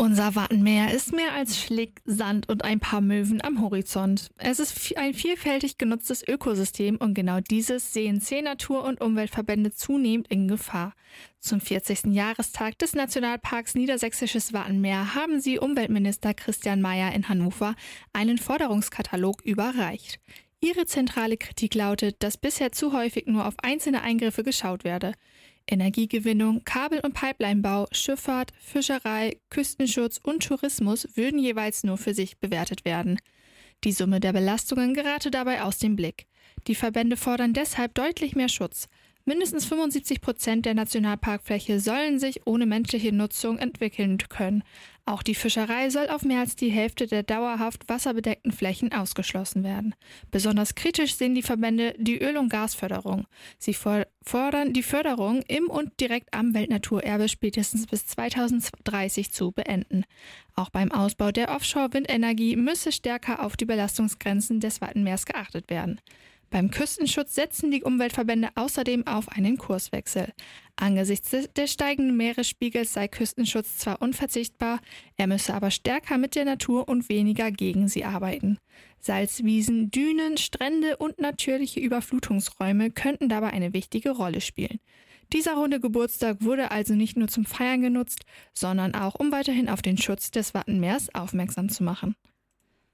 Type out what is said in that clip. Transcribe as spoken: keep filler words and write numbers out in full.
Unser Wattenmeer ist mehr als Schlick, Sand und ein paar Möwen am Horizont. Es ist ein vielfältig genutztes Ökosystem und genau dieses sehen zehn Natur- und Umweltverbände zunehmend in Gefahr. Zum vierzigsten Jahrestag des Nationalparks Niedersächsisches Wattenmeer haben sie Umweltminister Christian Mayer in Hannover einen Forderungskatalog überreicht. Ihre zentrale Kritik lautet, dass bisher zu häufig nur auf einzelne Eingriffe geschaut werde. Energiegewinnung, Kabel- und Pipelinebau, Schifffahrt, Fischerei, Küstenschutz und Tourismus würden jeweils nur für sich bewertet werden. Die Summe der Belastungen gerate dabei aus dem Blick. Die Verbände fordern deshalb deutlich mehr Schutz. Mindestens fünfundsiebzig Prozent der Nationalparkfläche sollen sich ohne menschliche Nutzung entwickeln können. Auch die Fischerei soll auf mehr als die Hälfte der dauerhaft wasserbedeckten Flächen ausgeschlossen werden. Besonders kritisch sehen die Verbände die Öl- und Gasförderung. Sie fordern, die Förderung im und direkt am Weltnaturerbe spätestens bis zweitausenddreißig zu beenden. Auch beim Ausbau der Offshore-Windenergie müsse stärker auf die Belastungsgrenzen des Wattenmeers geachtet werden. Beim Küstenschutz setzen die Umweltverbände außerdem auf einen Kurswechsel. Angesichts des steigenden Meeresspiegels sei Küstenschutz zwar unverzichtbar, er müsse aber stärker mit der Natur und weniger gegen sie arbeiten. Salzwiesen, Dünen, Strände und natürliche Überflutungsräume könnten dabei eine wichtige Rolle spielen. Dieser runde Geburtstag wurde also nicht nur zum Feiern genutzt, sondern auch, um weiterhin auf den Schutz des Wattenmeers aufmerksam zu machen.